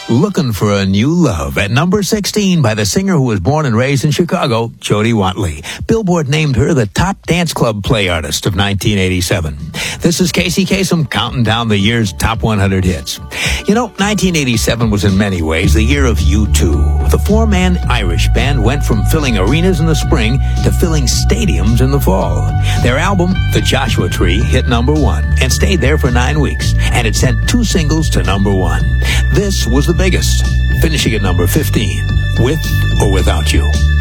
Looking for a New Love at number 16 by the singer who was born and raised in Chicago, Jody Watley. Billboard named her the top dance club play artist of 1987. This is Casey Kasem counting down the year's top 100 hits. You know, 1987 was in many ways the year of U2. The four-man Irish band went from filling arenas in the spring to filling stadiums in the fall. Their album, The Joshua Tree, hit number 1 and stayed there for 9 weeks, and it sent 2 singles to number 1. This was the biggest, finishing at number 15, With or Without You.